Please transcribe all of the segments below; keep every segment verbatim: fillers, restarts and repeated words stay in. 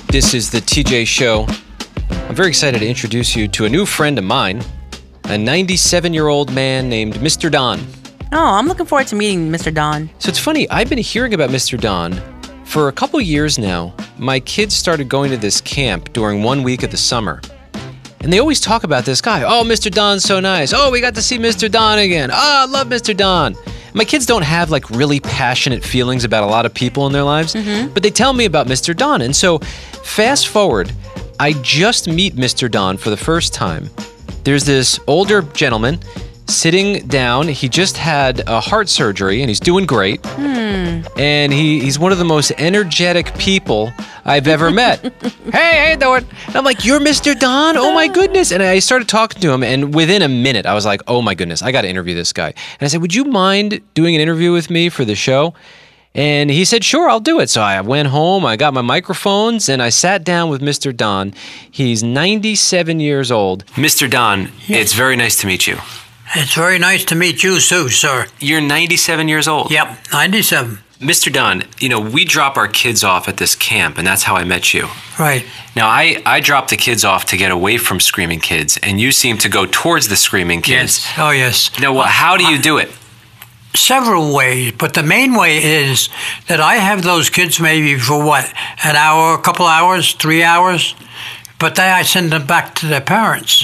This is the T J Show. I'm very excited to introduce you to a new friend of mine, a ninety-seven-year-old man named Mister Don. Oh, I'm looking forward to meeting Mister Don. So it's funny, I've been hearing about Mister Don for a couple years now. My kids started going to this camp during one week of the summer. And they always talk about this guy. Oh, Mister Don's so nice. Oh, we got to see Mister Don again. Oh, I love Mister Don. My kids don't have like really passionate feelings about a lot of people in their lives, mm-hmm. but they tell me about Mister Don. And so fast forward, I just meet Mister Don for the first time. There's this older gentleman sitting down. He just had a heart surgery and he's doing great. Hmm. And he, he's one of the most energetic people I've ever met. Hey, how you doing? And I'm like, you're Mister Don? Oh my goodness. And I started talking to him, and within a minute, I was like, oh my goodness, I got to interview this guy. And I said, would you mind doing an interview with me for the show? And he said, sure, I'll do it. So I went home, I got my microphones, and I sat down with Mister Don. He's ninety-seven years old. Mister Don, it's very nice to meet you. It's very nice to meet you too, sir. You're ninety-seven years old. Yep, ninety-seven. Mister Don, you know, we drop our kids off at this camp, and that's how I met you. Right. Now, I, I dropped the kids off to get away from screaming kids, and you seem to go towards the screaming kids. Yes. Oh, yes. Now, well, how do you do it? Several ways, but the main way is that I have those kids maybe for what, an hour, a couple hours, three hours, but then I send them back to their parents.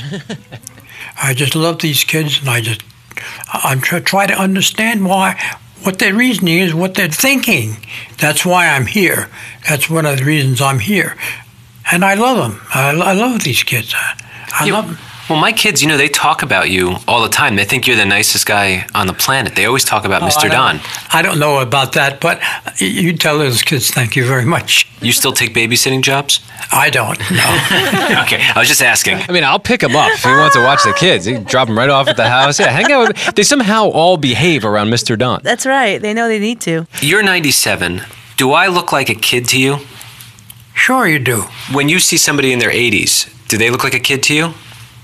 I just love these kids, and I just I'm try, try to understand why, what their reasoning is, what they're thinking. That's why I'm here. That's one of the reasons I'm here, and I love them. I, I love these kids. I, I yeah, love them. Well, my kids, you know, they talk about you all the time. They think you're the nicest guy on the planet. They always talk about Oh, Mister I Don. I don't know about that, but you tell those kids thank you very much. You still take babysitting jobs? I don't, no. Okay, I was just asking. I mean, I'll pick him up if he wants to watch the kids. You can drop him right off at the house. Yeah, hang out with. They somehow all behave around Mister Don. That's right. They know they need to. You're ninety-seven. Do I look like a kid to you? Sure you do. When you see somebody in their eighties, do they look like a kid to you?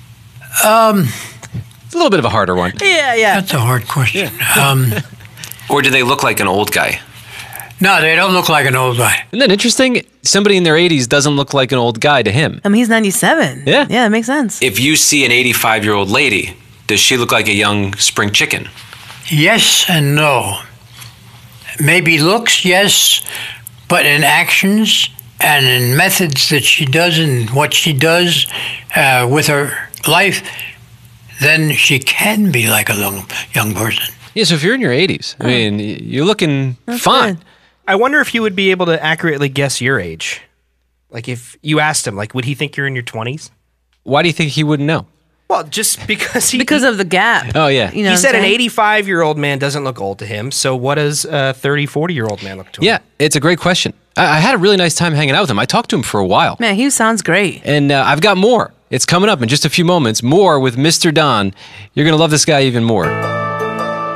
Um, It's a little bit of a harder one. Yeah, yeah. That's a hard question. Um, Or do they look like an old guy? no, they don't look like an old guy. Isn't that interesting? Somebody in their eighties doesn't look like an old guy to him. I mean, he's ninety-seven. Yeah. Yeah, that makes sense. If you see an eighty-five-year-old lady, does she look like a young spring chicken? Yes and no. Maybe looks, yes, but in actions and in methods that she does and what she does uh, with her life, then she can be like a young, young person. Yeah, so if you're in your eighties, I mean, y- you're looking That's fine. good. I wonder if you would be able to accurately guess your age. Like if you asked him, like, would he think you're in your twenties? Why do you think he wouldn't know? Well, just because he Because of the gap. Oh, yeah. You know he what said I'm an saying? eighty-five-year-old man doesn't look old to him. So what does a thirty, forty-year-old man look to him? Yeah, it's a great question. I, I had a really nice time hanging out with him. I talked to him for a while. Man, he sounds great. And uh, I've got more. It's coming up in just a few moments. More with Mister Don. You're going to love this guy even more.